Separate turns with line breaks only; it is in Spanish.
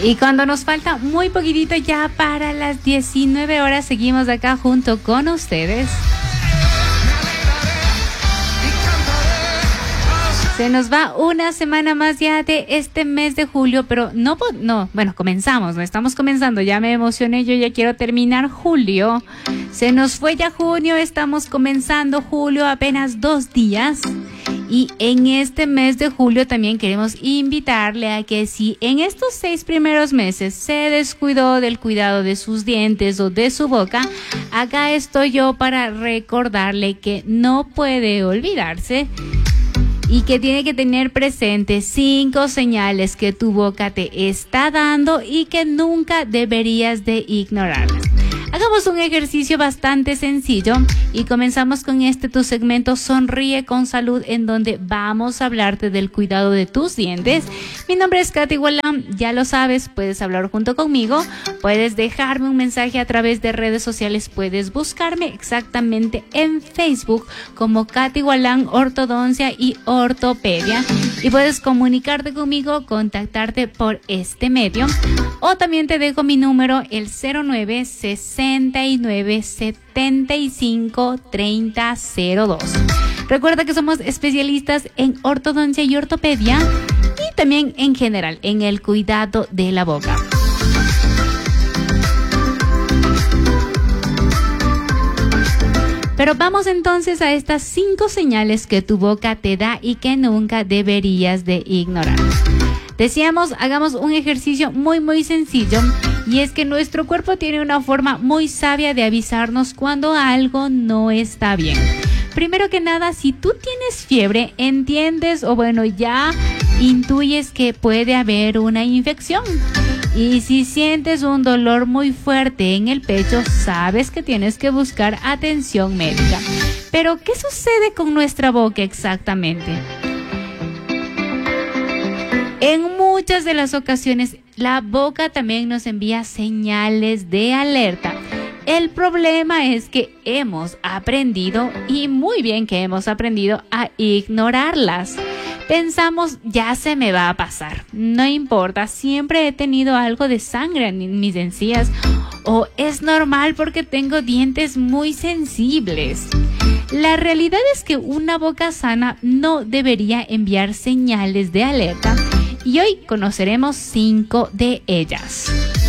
Y cuando nos falta muy poquitito ya para las 19 horas, seguimos acá junto con ustedes. Se nos va una semana más ya de este mes de julio, pero comenzamos, no estamos comenzando, ya me emocioné, yo ya quiero terminar julio. Se nos fue ya junio, estamos comenzando julio, apenas 2 días. Y en este mes de julio también queremos invitarle a que si en estos 6 primeros meses se descuidó del cuidado de sus dientes o de su boca, acá estoy yo para recordarle que no puede olvidarse y que tiene que tener presente 5 señales que tu boca te está dando y que nunca deberías de ignorarlas. Hagamos un ejercicio bastante sencillo y comenzamos con tu segmento Sonríe con Salud, en donde vamos a hablarte del cuidado de tus dientes. Mi nombre es Katy Gualán, ya lo sabes, puedes hablar junto conmigo, puedes dejarme un mensaje a través de redes sociales, puedes buscarme exactamente en Facebook como Katy Gualán Ortodoncia y Ortopedia y puedes comunicarte conmigo, contactarte por este medio, o también te dejo mi número, el 0969753002. Recuerda que somos especialistas en ortodoncia y ortopedia y también en general en el cuidado de la boca. Pero vamos entonces a estas 5 señales que tu boca te da y que nunca deberías de ignorar. Decíamos, hagamos un ejercicio muy sencillo, y es que nuestro cuerpo tiene una forma muy sabia de avisarnos cuando algo no está bien. Primero que nada, si tú tienes fiebre, entiendes ya intuyes que puede haber una infección. Y si sientes un dolor muy fuerte en el pecho, sabes que tienes que buscar atención médica. Pero, ¿qué sucede con nuestra boca exactamente? En muchas de las ocasiones, la boca también nos envía señales de alerta. El problema es que hemos aprendido, y muy bien que hemos aprendido, a ignorarlas. Pensamos, ya se me va a pasar, no importa, siempre he tenido algo de sangre en mis encías, o es normal porque tengo dientes muy sensibles. La realidad es que una boca sana no debería enviar señales de alerta, y hoy conoceremos 5 de ellas.